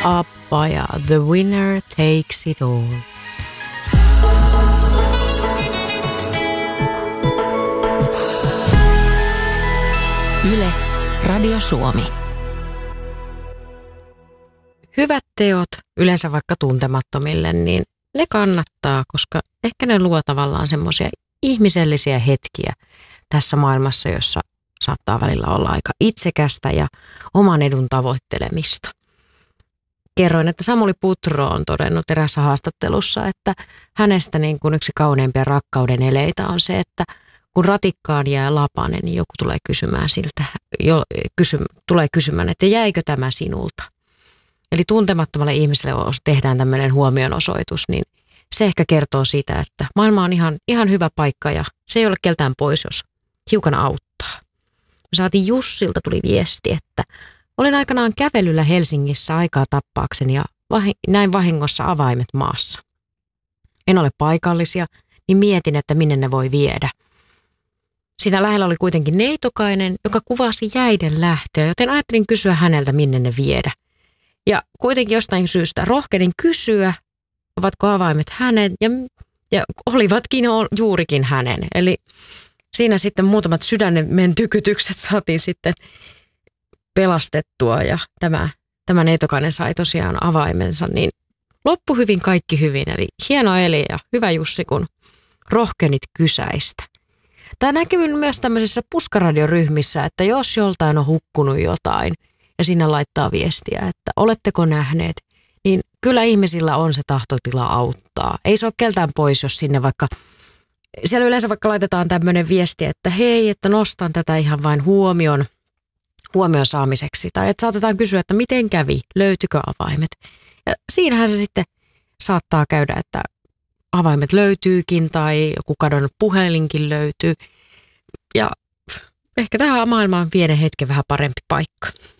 ABBA ja The Winner Takes It All. Yle, Radio Suomi. Hyvät teot, yleensä vaikka tuntemattomille, niin ne kannattaa, koska ehkä ne luo tavallaan semmoisia ihmisellisiä hetkiä tässä maailmassa, jossa saattaa välillä olla aika itsekästä ja oman edun tavoittelemista. Kerroin, että Samuli Putro on todennut erässä haastattelussa, että hänestä niin kuin yksi kauneimpia rakkauden eleitä on se, että kun ratikkaan jää lapanen, niin joku tulee kysymään siltä, tulee kysymään, että jäikö tämä sinulta? Eli tuntemattomalle ihmiselle tehdään tämmöinen huomionosoitus, niin se ehkä kertoo siitä, että maailma on ihan hyvä paikka ja se ei ole keltään pois, jos hiukan auttaa. Me saatiin Jussilta, tuli viesti, että olin aikanaan kävelyllä Helsingissä aikaa tappaakseni ja näin vahingossa avaimet maassa. En ole paikallisia, niin mietin, että minne ne voi viedä. Siinä lähellä oli kuitenkin neitokainen, joka kuvasi jäiden lähtöä, joten ajattelin kysyä häneltä, minne ne viedä. Ja kuitenkin jostain syystä rohkenin kysyä, ovatko avaimet hänen, ja olivatkin juurikin hänen. Eli siinä sitten muutamat sydämen tykytykset saatiin sitten pelastettua, ja tämä neitokainen sai tosiaan avaimensa, niin loppu hyvin, kaikki hyvin. Eli hieno eli ja hyvä Jussi, kun rohkenit kysäistä. Tämä näkyy myös tämmöisissä puskaradioryhmissä, että jos joltain on hukkunut jotain ja sinne laittaa viestiä, että oletteko nähneet, niin kyllä ihmisillä on se tahtotila auttaa. Ei se ole keltään pois, jos sinne siellä yleensä vaikka laitetaan tämmöinen viesti, että hei, että nostan tätä ihan vain huomion saamiseksi. Tai että saatetaan kysyä, että miten kävi, löytyykö avaimet. Ja siinähän se sitten saattaa käydä, että avaimet löytyykin tai joku kadonnut puhelinkin löytyy. Ja ehkä tähän maailmaan pienen hetken vähän parempi paikka.